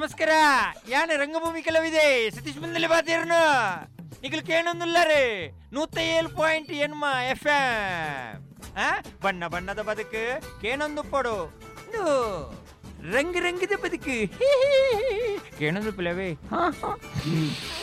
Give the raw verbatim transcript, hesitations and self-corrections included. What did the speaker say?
ನಮಸ್ಕಾರ. ಯಾನ ರಂಗಭೂಮಿ ಕಲಾವಿದೆ ಸತೀಶ್ ಬಂದಲ್ಲಿ ಬಾತಿರ್ನು ನಿಖಲ್ ಕೇಳೊಂದಿಲ್ಲ ರೀ ನೂತ್ತ ಏಳು ಪಾಯಿಂಟ್ ಎನ್ಮ ಎಫ್ ಎಂ ಬಣ್ಣ ಬಣ್ಣದ ಬದುಕು ಕೇನೊಂದು ಪಡು ರಂಗ ರಂಗದ ಬದುಕು ಕೇಳೊಂದು ಪಿಲವೇ.